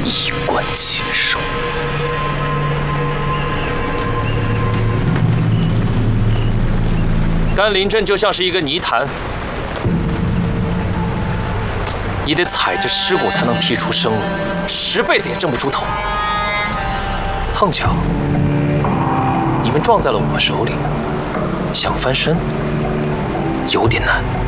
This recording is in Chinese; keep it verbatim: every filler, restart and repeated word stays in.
一贯禽兽。甘霖镇就像是一个泥潭，你得踩着尸骨才能辟出生路，十辈子也挣不出头。碰巧，你们撞在了我手里，想翻身有点难。